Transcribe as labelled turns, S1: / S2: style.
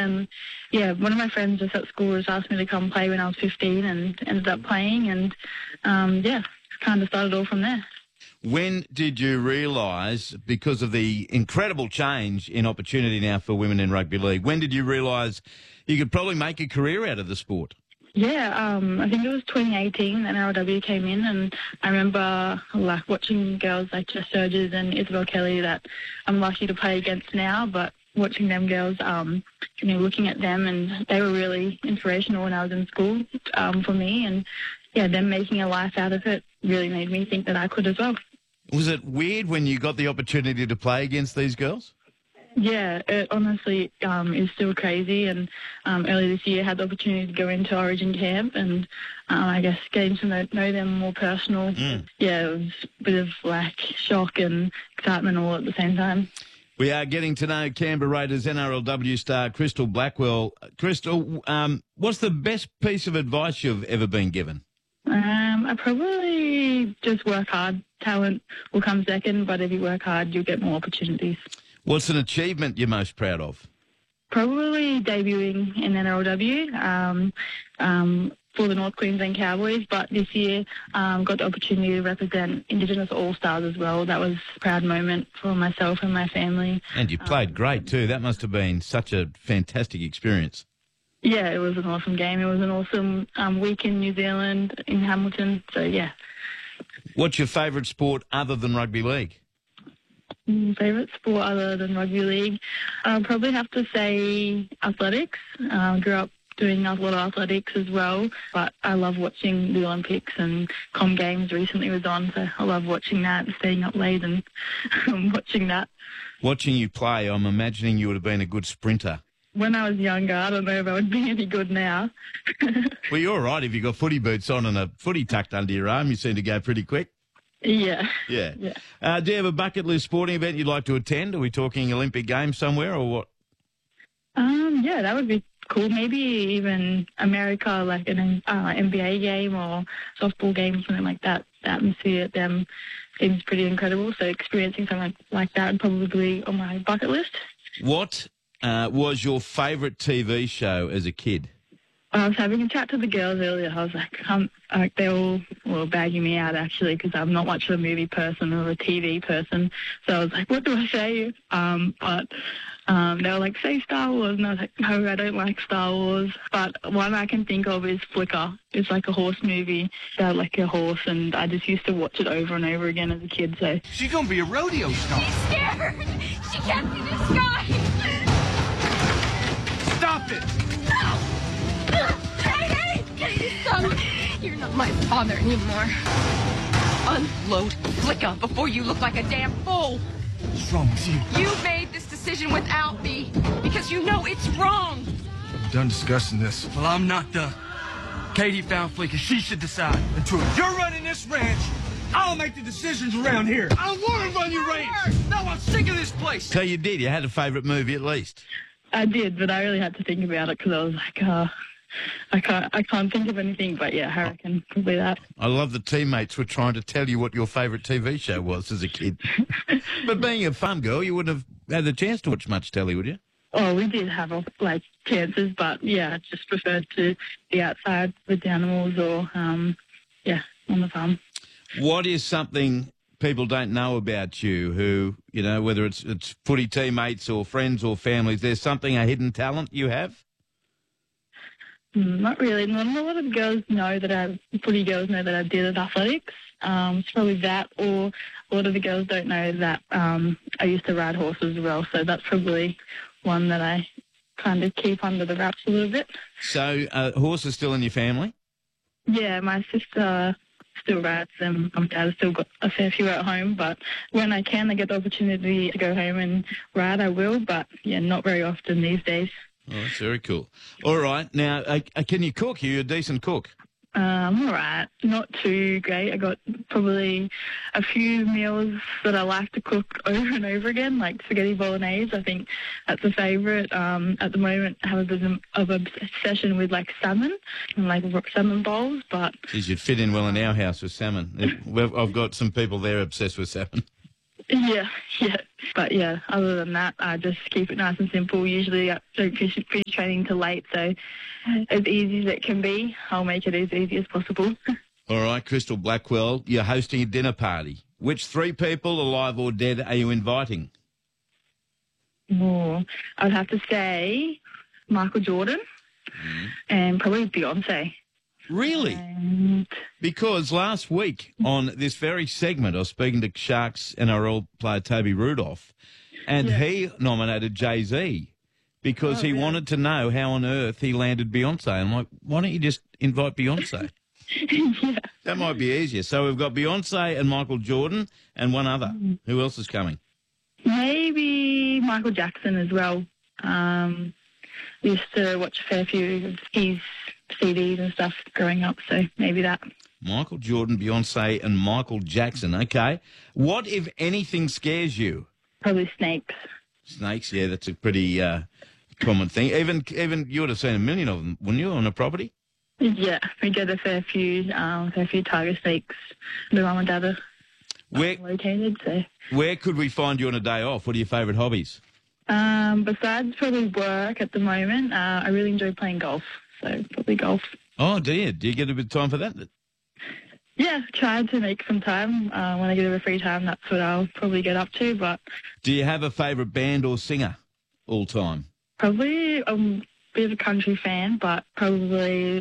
S1: And, yeah, one of my friends just at school just asked me to come play when I was 15 and ended up playing. And, kind of started all from there.
S2: When did you realise, because of the incredible change in opportunity now for women in rugby league, when did you realise you could probably make a career out of the sport?
S1: Yeah, I think it was 2018 that NRLW came in, and I remember watching girls like Jess Sturges and Isabel Kelly that I'm lucky to play against now, but watching them girls, looking at them, and they were really inspirational when I was in school for me, and yeah, them making a life out of it really made me think that I could as well.
S2: Was it weird when you got the opportunity to play against these girls?
S1: Yeah, it honestly is still crazy. And earlier this year I had the opportunity to go into Origin camp and I guess getting to know them more personal. Yeah, it was a bit of shock and excitement all at the same time.
S2: We are getting to know Canberra Raiders NRLW star Crystal Blackwell. Crystal, what's the best piece of advice you've ever been given?
S1: I probably just work hard. Talent will come second, but if you work hard, you'll get more opportunities. What's
S2: an achievement you're most proud of?
S1: Probably debuting in NRLW for the North Queensland Cowboys, but this year got the opportunity to represent Indigenous All-Stars as well. That was a proud moment for myself and my family.
S2: And you played great too. That must have been such a fantastic experience.
S1: Yeah, it was an awesome game. It was an awesome week in New Zealand, in Hamilton. So, yeah.
S2: What's your favourite sport other than rugby league?
S1: Favourite sport other than rugby league? I'd probably have to say athletics. Grew up doing a lot of athletics as well, but I love watching the Olympics, and Com Games recently was on, so I love watching that, staying up late and watching that.
S2: Watching you play, I'm imagining you would have been a good sprinter.
S1: When I was younger, I don't know if I would be any good now.
S2: Well, you're all right if you've got footy boots on and a footy tucked under your arm. You seem to go pretty quick.
S1: Yeah.
S2: Yeah. Do you have a bucket list sporting event you'd like to attend? Are we talking Olympic Games somewhere or what?
S1: Yeah, that would be cool. Maybe even America, like an NBA game or softball game, something like that. The atmosphere at them seems pretty incredible. So experiencing something like that would probably be on my bucket list.
S2: What was your favourite TV show as a kid?
S1: I was having a chat to the girls earlier. I was like, they all were bagging me out, actually, because I'm not much of a movie person or a TV person. So I was like, what do I say? But they were like, say Star Wars. And I was like, no, I don't like Star Wars. But one I can think of is Flicker. It's like a horse movie about like a horse, and I just used to watch it over and over again as a kid. So
S3: she's going to be a rodeo star.
S4: She's scared. She can't see the sky.
S3: Stop it.
S4: No. Son, you're not my father anymore. Unload Flicker before you look like a damn fool.
S3: What's wrong with you?
S4: You made this decision without me because you know it's wrong.
S3: I'm done discussing this. Well, I'm not done. Katie found Flicker. She should decide. Until you're running this ranch, I'll make the decisions around here. I don't want to run your ranch. No, I'm sick of this place.
S2: So you did. You had a favourite movie at least.
S1: I did, but I really had to think about it because I was like, I can't think of anything, but yeah, I reckon probably that.
S2: I love the teammates were trying to tell you what your favourite TV show was as a kid. But being a fun girl, you wouldn't have had the chance to watch much telly, would you?
S1: Oh, we did have chances, but yeah, I just preferred to be outside with the animals or on the farm.
S2: What is something people don't know about you who, whether it's footy teammates or friends or families, there's something, a hidden talent you have?
S1: Not really. Not a lot of girls know that footy girls know that I did at athletics. It's probably that, or a lot of the girls don't know that I used to ride horses as well. So that's probably one that I kind of keep under the wraps a little bit.
S2: So horses still in your family?
S1: Yeah, my sister still rides them. My dad has still got a fair few at home, but when I get the opportunity to go home and ride, I will. But yeah, not very often these days.
S2: Oh, that's very cool. All right. Now, can you cook? Are you a decent cook?
S1: I'm all right. Not too great. I got probably a few meals that I like to cook over and over again, like spaghetti bolognese. I think that's a favourite. At the moment, I have a bit of obsession with salmon and salmon bowls. But
S2: geez, you'd fit in well in our house with salmon. I've got some people there obsessed with salmon.
S1: Yeah, yeah. But yeah, other than that, I just keep it nice and simple. Usually I don't finish training till late, so as easy as it can be, I'll make it as easy as possible.
S2: All right, Crystal Blackwell, you're hosting a dinner party. Which 3 people, alive or dead, are you inviting?
S1: More. I'd have to say Michael Jordan and probably Beyonce.
S2: Really?
S1: And
S2: Because last week on this very segment, I was speaking to Sharks NRL player Toby Rudolph, and he nominated Jay-Z because he wanted to know how on earth he landed Beyonce. I'm like, why don't you just invite Beyonce?
S1: yeah.
S2: That might be easier. So we've got Beyonce and Michael Jordan and one other. Who else is coming?
S1: Maybe Michael Jackson as well. Used to watch a fair few of his CDs and stuff growing up, so maybe that.
S2: Michael Jordan, Beyonce, and Michael Jackson. Okay. What, if anything, scares you?
S1: Probably snakes.
S2: Snakes, yeah, that's a pretty common thing. Even you would have seen a million of them, wouldn't you, on a property?
S1: Yeah, we get a fair few tiger snakes where Mum and Dad are located. So,
S2: where could we find you on a day off? What are your favourite hobbies?
S1: besides probably work at the moment, I really enjoy playing golf. So probably golf.
S2: Oh, do you? Do you get a bit of time for that?
S1: Yeah, tried to make some time. When I get a bit of free time, that's what I'll probably get up to. But
S2: Do you have a favourite band or singer all time?
S1: probably a bit of a country fan, but probably